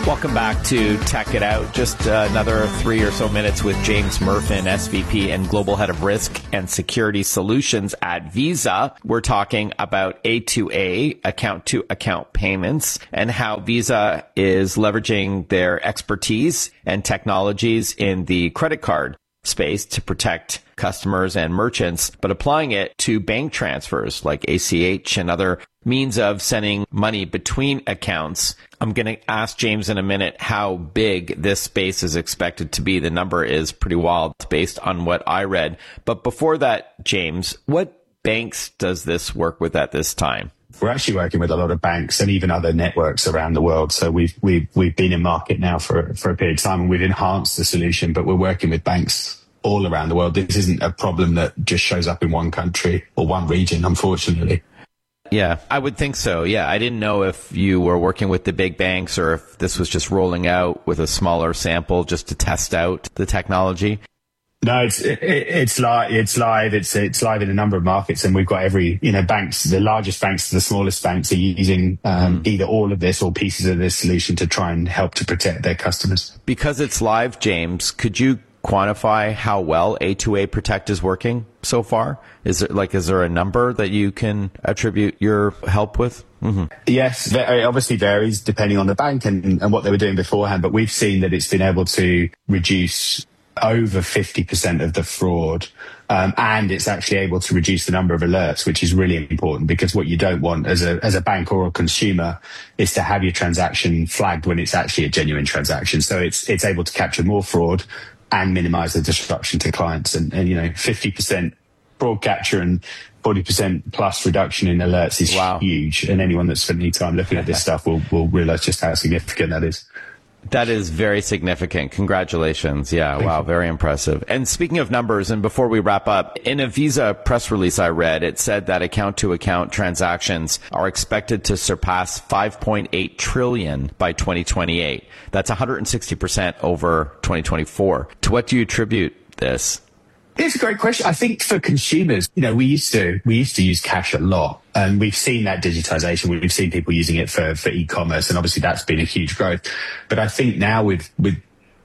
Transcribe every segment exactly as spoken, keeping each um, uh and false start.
Welcome back to Tech It Out. Just uh, another three or so minutes with James Murfin, S V P and Global Head of Risk and Security Solutions at Visa. We're talking about A to A, account-to-account payments, and how Visa is leveraging their expertise and technologies in the credit card space to protect customers and merchants, but applying it to bank transfers like A C H and other means of sending money between accounts. I'm going to ask James in a minute how big this space is expected to be. The number is pretty wild based on what I read. But before that, James, what banks does this work with at this time? We're actually working with a lot of banks and even other networks around the world. So we've we've we've been in market now for for a period of time, and we've enhanced the solution. But we're working with banks all around the world. This isn't a problem that just shows up in one country or one region, unfortunately. Yeah, I would think so. Yeah, I didn't know if you were working with the big banks or if this was just rolling out with a smaller sample just to test out the technology. No, it's it, it's live. It's live. It's it's live in a number of markets, and we've got every you know banks, the largest banks to the smallest banks, are using um, mm. either all of this or pieces of this solution to try and help to protect their customers. Because it's live, James, could you quantify how well A two A Protect is working so far? Is there like is there a number that you can attribute your help with? Mm-hmm. Yes, it obviously varies depending on the bank and, and what they were doing beforehand, but we've seen that it's been able to reduce over fifty percent of the fraud, um, and it's actually able to reduce the number of alerts, which is really important, because what you don't want as a as a bank or a consumer is to have your transaction flagged when it's actually a genuine transaction. So it's it's able to capture more fraud and minimize the disruption to clients. And, and you know, fifty percent fraud capture and forty percent plus reduction in alerts is wow. huge. And anyone that's spent any time looking at this stuff will will realize just how significant that is. That is very significant. Congratulations. Yeah. Thank wow. You. Very impressive. And speaking of numbers, and before we wrap up, in a Visa press release I read, it said that account to account transactions are expected to surpass five point eight trillion by twenty twenty-eight. That's one hundred sixty percent over twenty twenty-four. To what do you attribute this? It's a great question. I think for consumers, you know, we used to we used to use cash a lot, and we've seen that digitization. We've seen people using it for, for e-commerce, and obviously that's been a huge growth. But I think now with with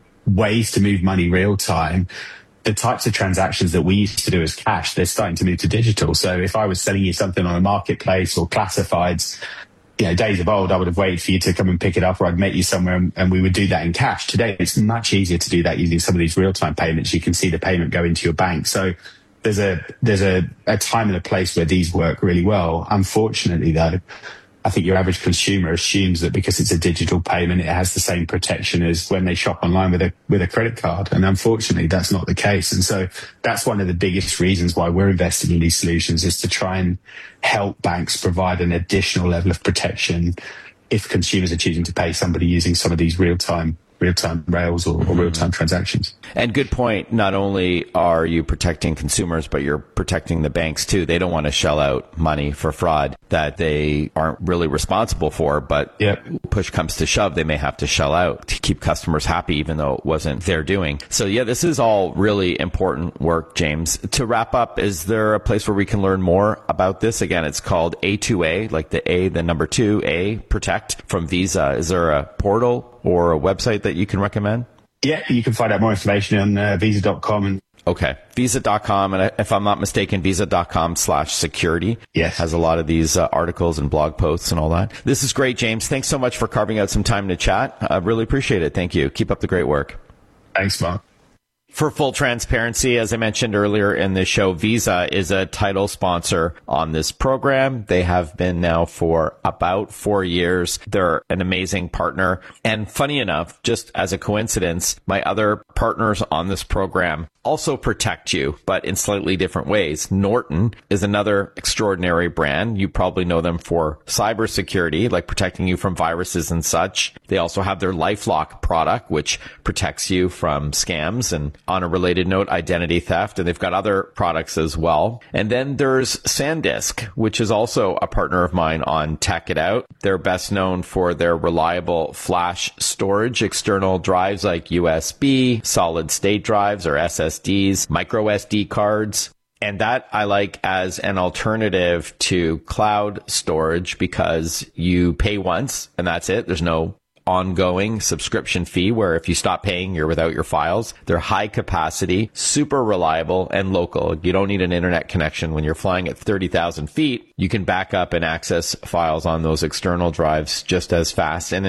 ways to move money real time, the types of transactions that we used to do as cash, they're starting to move to digital. So if I was selling you something on a marketplace or classifieds, you know, days of old, I would have waited for you to come and pick it up, or I'd met you somewhere and, and we would do that in cash. Today, it's much easier to do that using some of these real-time payments. You can see the payment go into your bank. So there's a there's a, a time and a place where these work really well. Unfortunately, though, I think your average consumer assumes that because it's a digital payment, it has the same protection as when they shop online with a with a credit card. And unfortunately, that's not the case. And so that's one of the biggest reasons why we're investing in these solutions, is to try and help banks provide an additional level of protection if consumers are choosing to pay somebody using some of these real-time real-time rails or, or real-time transactions. And good point. Not only are you protecting consumers, but you're protecting the banks too. They don't want to shell out money for fraud that they aren't really responsible for, but yep. push comes to shove, they may have to shell out to keep customers happy, even though it wasn't their doing. So yeah, this is all really important work, James. To wrap up, is there a place where we can learn more about this? Again, it's called A two A, like the A, the number two, A, Protect from Visa. Is there a portal or a website that you can recommend? Yeah, you can find out more information on uh, visa dot com. And okay, visa dot com. And if I'm not mistaken, visa dot com slash security yes. has a lot of these uh, articles and blog posts and all that. This is great, James. Thanks so much for carving out some time to chat. I really appreciate it. Thank you. Keep up the great work. Thanks, Mark. For full transparency, as I mentioned earlier in the show, Visa is a title sponsor on this program. They have been now for about four years. They're an amazing partner. And funny enough, just as a coincidence, my other partners on this program also protect you, but in slightly different ways. Norton is another extraordinary brand. You probably know them for cybersecurity, like protecting you from viruses and such. They also have their LifeLock product, which protects you from scams and, on a related note, identity theft. And they've got other products as well. And then there's SanDisk, which is also a partner of mine on Tech It Out. They're best known for their reliable flash storage, external drives like U S B, solid state drives or S S Ds, micro S D cards. And that I like as an alternative to cloud storage because you pay once and that's it. There's no ongoing subscription fee where if you stop paying, you're without your files. They're high capacity, super reliable, and local. You don't need an internet connection when you're flying at thirty thousand feet. You can back up and access files on those external drives just as fast. And